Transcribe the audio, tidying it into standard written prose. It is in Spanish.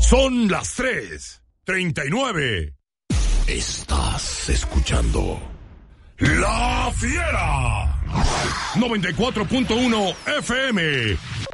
Son las 3:39. Estás escuchando La Fiera 94.1 FM